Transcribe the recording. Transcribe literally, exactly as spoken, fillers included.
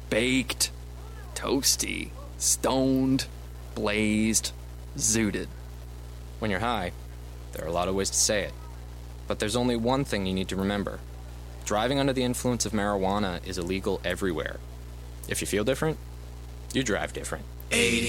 baked, toasty, stoned, blazed, zooted. When you're high, there are a lot of ways to say it. But there's only one thing you need to remember. Driving under the influence of marijuana is illegal everywhere. If you feel different, you drive different. eighty